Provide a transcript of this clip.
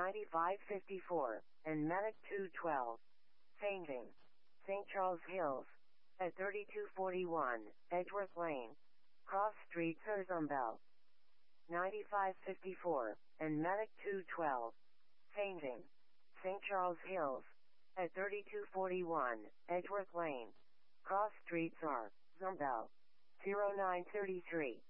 9554, and Medic 212. Fainting. St. Charles Hills. At 3241, Edgeworth Lane. Cross Street, Curzon-Bell. 9554, and Medic 212. Fainting. St. Charles Hills. At 3241, Edgeworth Lane. Cross Street, Curzon-Bell. 0933.